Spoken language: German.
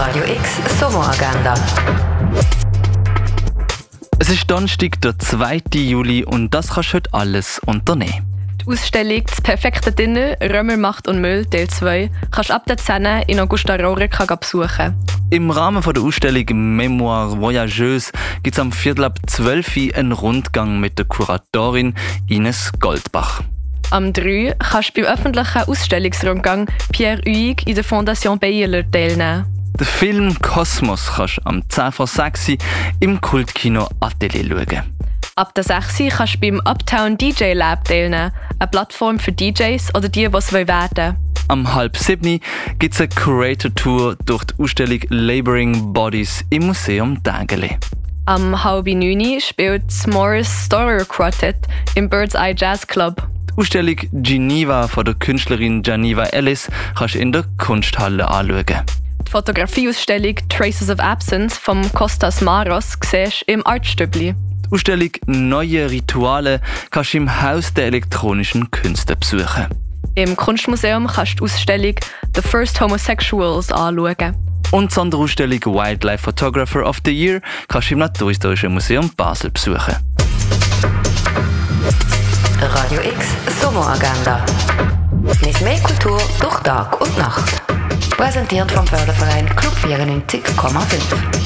Radio X Sommeragenda. Es ist Donnerstag, der 2. Juli und das kannst du heute alles unternehmen. Die Ausstellung «Das perfekte Dinner, Römer, Macht und Müll» Teil 2 kannst du ab der 10 in Augusta Raurica besuchen. Im Rahmen der Ausstellung «Mémoire Voyageuse» gibt es am 11:45 einen Rundgang mit der Kuratorin Ines Goldbach. Am 3 kannst du beim öffentlichen Ausstellungsrundgang Pierre Huyghe in der Fondation Bayerler teilnehmen. Den Film «Kosmos» kannst du am 10:06 im Kultkino Atelier schauen. Ab der 6 kannst du beim Uptown DJ Lab teilnehmen, eine Plattform für DJs oder die es werden wollen. Am 6:30 gibt es eine Curator-Tour durch die Ausstellung «Laboring Bodies» im Museum Tägeli. Am 8:30 spielt das Morris Storer Quartet im Bird's Eye Jazz Club. Die Ausstellung «Geneva» von der Künstlerin Geneva Ellis kannst du in der Kunsthalle anschauen. Die Fotografieausstellung «Traces of Absence» von Kostas Maros siehst du im Artstübli. Die Ausstellung «Neue Rituale» kannst du im Haus der elektronischen Künste besuchen. Im Kunstmuseum kannst du die Ausstellung «The First Homosexuals» anschauen. Und die Sonderausstellung «Wildlife Photographer of the Year» kannst du im Naturhistorischen Museum Basel besuchen. Radio X Sommeragenda. Nicht mehr Kultur durch Tag und Nacht. Präsentiert vom Förderverein Club 94,5.